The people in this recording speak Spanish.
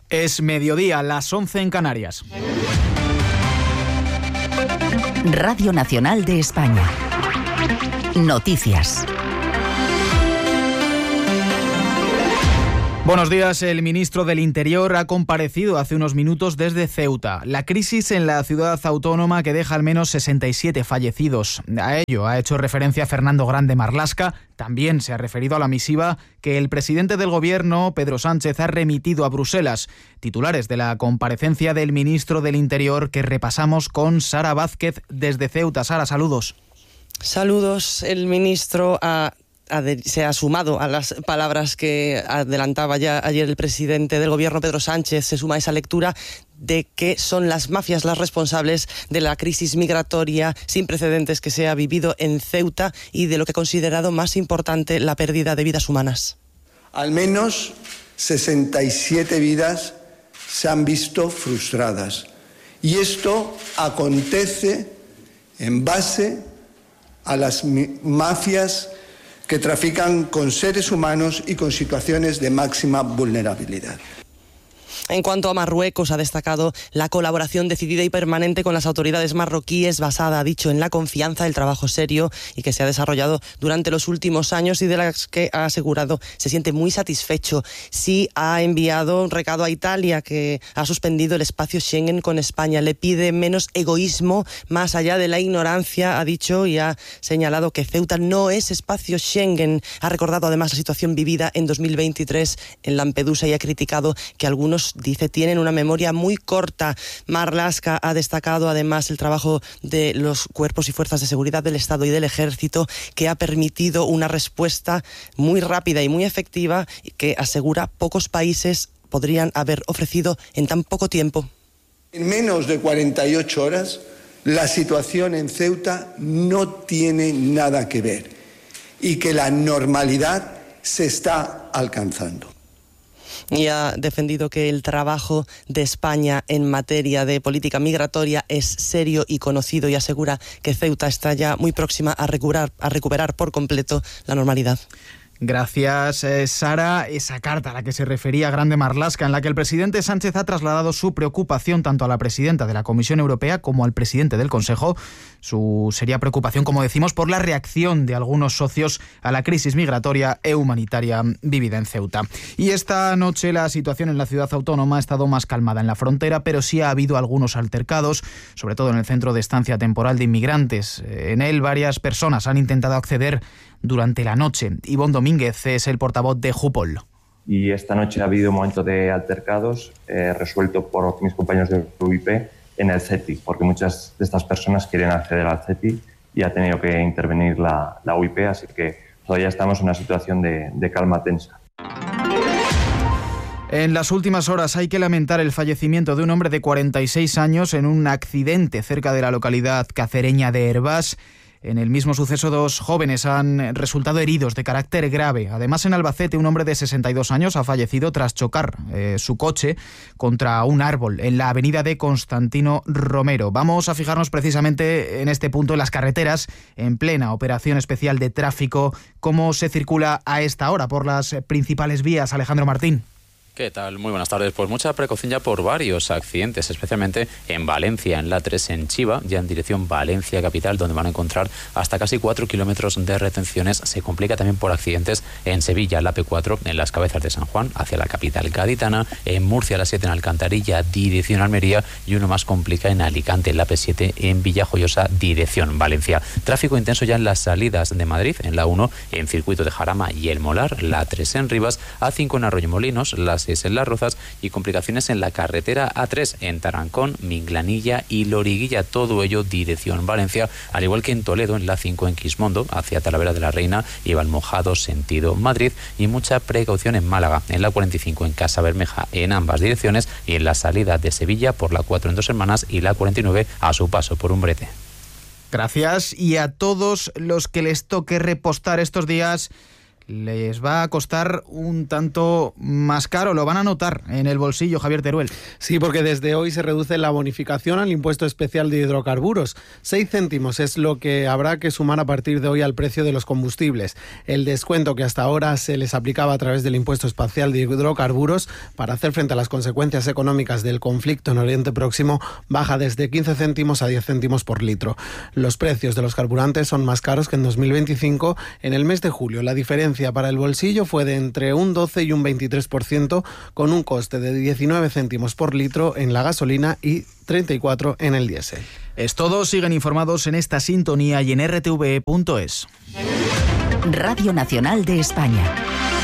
Es mediodía, las 11 en Canarias. Radio Nacional de España. Noticias. Buenos días. El ministro del Interior ha comparecido hace unos minutos desde Ceuta. La crisis en la ciudad autónoma que deja al menos 67 fallecidos. A ello ha hecho referencia Fernando Grande Marlaska. También se ha referido a la misiva que el presidente del Gobierno, Pedro Sánchez, ha remitido a Bruselas. Titulares de la comparecencia del ministro del Interior que repasamos con Sara Vázquez desde Ceuta. Sara, saludos. Saludos. El ministro se ha sumado a las palabras que adelantaba ya ayer el presidente del Gobierno, Pedro Sánchez. Se suma a esa lectura de que son las mafias las responsables de la crisis migratoria sin precedentes que se ha vivido en Ceuta y de lo que ha considerado más importante, la pérdida de vidas humanas. Al menos 67 vidas se han visto frustradas. Y esto acontece en base a las mafias que trafican con seres humanos y con situaciones de máxima vulnerabilidad. En cuanto a Marruecos, ha destacado la colaboración decidida y permanente con las autoridades marroquíes, basada, ha dicho, en la confianza, el trabajo serio y que se ha desarrollado durante los últimos años y de las que ha asegurado se siente muy satisfecho. Sí ha enviado un recado a Italia, que ha suspendido el espacio Schengen con España. Le pide menos egoísmo más allá de la ignorancia, ha dicho, y ha señalado que Ceuta no es espacio Schengen. Ha recordado además la situación vivida en 2023 en Lampedusa y ha criticado que algunos, dice, tienen una memoria muy corta. Marlaska ha destacado además el trabajo de los cuerpos y fuerzas de seguridad del Estado y del Ejército, que ha permitido una respuesta muy rápida y muy efectiva que, asegura, pocos países podrían haber ofrecido en tan poco tiempo. En menos de 48 horas, la situación en Ceuta no tiene nada que ver y que la normalidad se está alcanzando. Y ha defendido que el trabajo de España en materia de política migratoria es serio y conocido, y asegura que Ceuta está ya muy próxima a recuperar por completo la normalidad. Gracias, Sara. Esa carta a la que se refería Grande Marlaska, en la que el presidente Sánchez ha trasladado su preocupación tanto a la presidenta de la Comisión Europea como al presidente del Consejo. Su seria preocupación, como decimos, por la reacción de algunos socios a la crisis migratoria e humanitaria vivida en Ceuta. Y esta noche la situación en la ciudad autónoma ha estado más calmada en la frontera, pero sí ha habido algunos altercados, sobre todo en el centro de estancia temporal de inmigrantes. En él varias personas han intentado acceder durante la noche. Ivonne Domínguez es el portavoz de Jupol. Y esta noche ha habido un momento de altercados resuelto por mis compañeros de UIP en el CETI, porque muchas de estas personas quieren acceder al CETI y ha tenido que intervenir la UIP, así que todavía estamos en una situación de calma tensa. En las últimas horas hay que lamentar el fallecimiento de un hombre de 46 años en un accidente cerca de la localidad cacereña de Hervás. En el mismo suceso, 2 jóvenes han resultado heridos de carácter grave. Además, en Albacete, un hombre de 62 años ha fallecido tras chocar su coche contra un árbol en la avenida de Constantino Romero. Vamos a fijarnos precisamente en este punto, en las carreteras, en plena operación especial de tráfico. ¿Cómo se circula a esta hora por las principales vías, Alejandro Martín? ¿Qué tal? Muy buenas tardes. Pues mucha precaución ya por varios accidentes, especialmente en Valencia, en la 3 en Chiva, ya en dirección Valencia capital, donde van a encontrar hasta casi 4 kilómetros de retenciones. Se complica también por accidentes en Sevilla, la P4, en las Cabezas de San Juan, hacia la capital gaditana, en Murcia, la 7 en Alcantarilla, dirección Almería, y uno más complica en Alicante, la P7 en Villajoyosa, dirección Valencia. Tráfico intenso ya en las salidas de Madrid, en la 1, en Circuito de Jarama y El Molar, la 3 en Rivas, A5 en Arroyomolinos, las en Las Rozas, y complicaciones en la carretera A3 en Tarancón, Minglanilla y Loriguilla, todo ello dirección Valencia, al igual que en Toledo, en la 5 en Quismondo, hacia Talavera de la Reina y Valmojado, sentido Madrid, y mucha precaución en Málaga, en la 45 en Casa Bermeja, en ambas direcciones, y en la salida de Sevilla por la 4 en Dos Hermanas y la 49 a su paso por Umbrete. Gracias. Y a todos los que les toque repostar estos días, les va a costar un tanto más caro, lo van a notar en el bolsillo, Javier Teruel. Sí, porque desde hoy se reduce la bonificación al impuesto especial de hidrocarburos. 6 céntimos es lo que habrá que sumar a partir de hoy al precio de los combustibles. El descuento que hasta ahora se les aplicaba a través del impuesto especial de hidrocarburos para hacer frente a las consecuencias económicas del conflicto en Oriente Próximo baja desde 15 céntimos a 10 céntimos por litro. Los precios de los carburantes son más caros que en 2025. En el mes de julio la diferencia para el bolsillo fue de entre un 12 y un 23%, con un coste de 19 céntimos por litro en la gasolina y 34 en el diésel. Es todo, siguen informados en esta sintonía y en rtve.es. Radio Nacional de España.